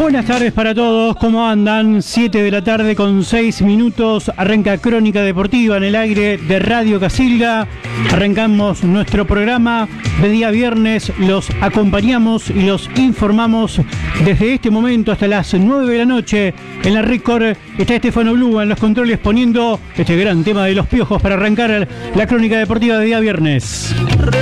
Buenas tardes para todos, ¿cómo andan? 7 de la tarde con 6 minutos, arranca Crónica Deportiva en el aire de Radio Casilda. Arrancamos nuestro programa de día viernes, los acompañamos y los informamos desde este momento hasta las 9 de la noche. En la Record está Estefano Blue en los controles poniendo este gran tema de los piojos para arrancar la Crónica Deportiva de día viernes.